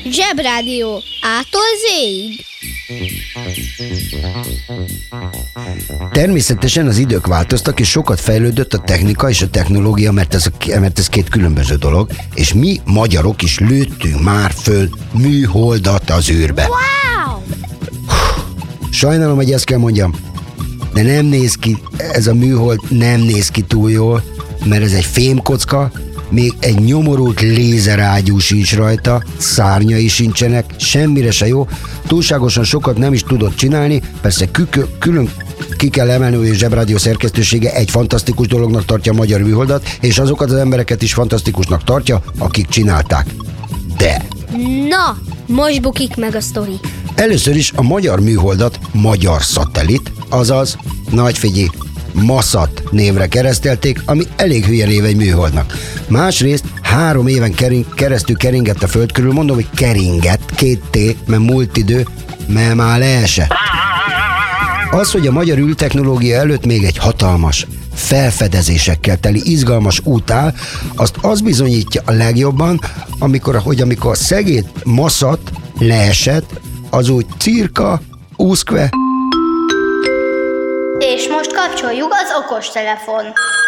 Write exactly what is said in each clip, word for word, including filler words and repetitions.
Zsebrádió A-tól Z-ig. Természetesen az idők változtak, és sokat fejlődött a technika és a technológia, mert ez, a, mert ez két különböző dolog, és mi magyarok is lőttünk már föl műholdat az űrbe. Wow! Sajnálom, hogy ezt kell mondjam, de nem néz ki, ez a műhold nem néz ki túl jól, mert ez egy fémkocka, még egy nyomorult lézerágyú sincs rajta, szárnyai sincsenek, semmire se jó, túlságosan sokat nem is tudott csinálni, persze kükö, külön ki kell emelni, hogy a Zsebrádió szerkesztősége egy fantasztikus dolognak tartja a magyar műholdat, és azokat az embereket is fantasztikusnak tartja, akik csinálták. De... Na, most bukik meg a sztori. Először is a magyar műholdat magyar szatellit, azaz, nagy figyelj, Maszat névre keresztelték, ami elég hülye név egy műholdnak. Másrészt három éven kering, keresztül keringett a föld körül, mondom, hogy keringett, két T, mert múlt idő, mert már leesett. Az, hogy a magyar űrtechnológia előtt még egy hatalmas, felfedezésekkel teli izgalmas út áll, azt az bizonyítja a legjobban, amikor, hogy amikor a szegény Maszat leesett, az úgy cirka úszkve. És most kapcsoljuk az okostelefon.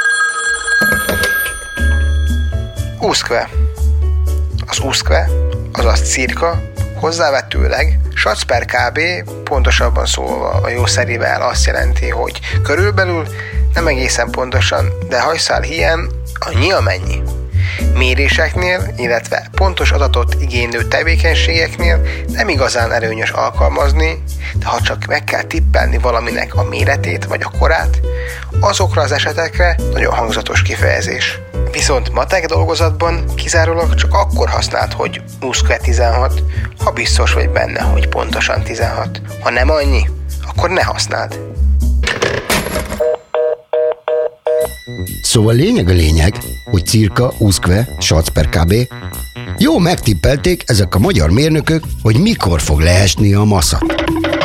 Úszkve. Az úszkve, azaz cirka, hozzávetőleg sac per kb, pontosabban szólva a jószerével azt jelenti, hogy körülbelül, nem egészen pontosan, de hajszál híján annyi amennyi. Méréseknél, illetve pontos adatot igénylő tevékenységeknél nem igazán előnyös alkalmazni, de ha csak meg kell tippelni valaminek a méretét vagy a korát, azokra az esetekre nagyon hangzatos kifejezés. Viszont matek dolgozatban kizárólag csak akkor használd, hogy úszkve tizenhat, ha biztos vagy benne, hogy pontosan tizenhat. Ha nem annyi, akkor ne használd. Szóval lényeg a lényeg, hogy cirka, úszkve, sac per kb. Jó megtippelték ezek a magyar mérnökök, hogy mikor fog leesni a Maszat.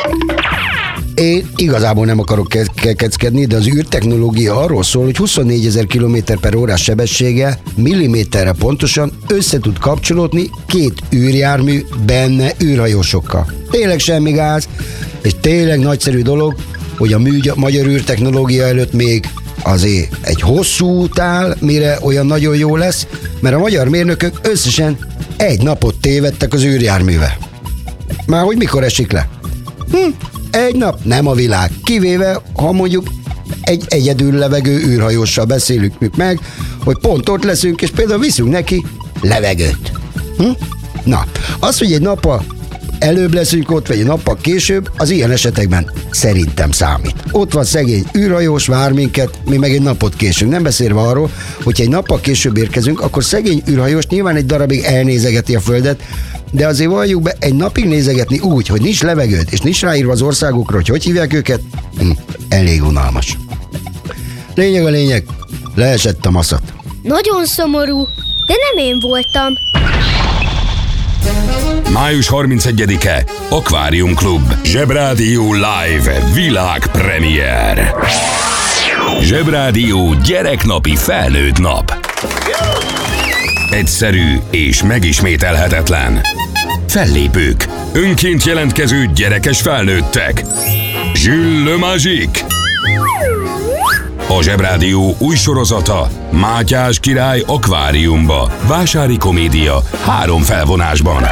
Én igazából nem akarok ke- kekeckedni, de az űrtechnológia arról szól, hogy huszonnégyezer kilométer per órás sebességgel milliméterre pontosan össze tud kapcsolódni két űrjármű benne űrhajósokkal. Tényleg semmi gáz, és tényleg nagyszerű dolog, hogy a mű- magyar űrtechnológia előtt még azért egy hosszú út áll, mire olyan nagyon jó lesz, mert a magyar mérnökök összesen egy napot tévedtek az űrjárművel. Már hogy mikor esik le? Hm, egy nap, nem a világ. Kivéve, ha mondjuk egy egyedül levegő űrhajóssal beszélünk meg, hogy pont ott leszünk, és például viszünk neki levegőt. Hm? Na, az, hogy egy nappal előbb leszünk ott, vagy egy nappal később, az ilyen esetekben szerintem számít. Ott van szegény űrhajós, vár minket, mi meg egy napot késünk. Nem beszélve arról, hogyha egy nappal később érkezünk, akkor szegény űrhajós nyilván egy darabig elnézegeti a Földet, de azért valljuk be, egy napig nézegetni úgy, hogy nincs levegőd, és nincs ráírva az országokra, hogy hogy hívják őket, hm, elég unalmas. Lényeg a lényeg, leesett a Maszat. Nagyon szomorú, de nem én voltam. május harmincegyedike, Akvárium Klub, Zsebrádió Live, világpremiér. Zsebrádió gyereknapi felnőtt nap. Egyszerű és megismételhetetlen. Fellépők, önként jelentkező gyerekes felnőttek. Jules Le Magique. A Zsebrádió új sorozata, Mátyás király akváriumba, vásári komédia, három felvonásban.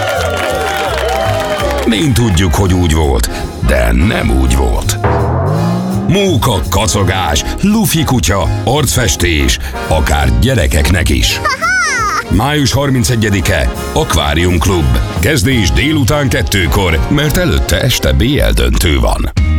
Mind tudjuk, hogy úgy volt, de nem úgy volt. Móka, kacogás, lufi kutya, arcfestés, akár gyerekeknek is. május harmincegyedike, Akvárium Klub. Kezdés délután kettőkor, mert előtte este bé el döntő van.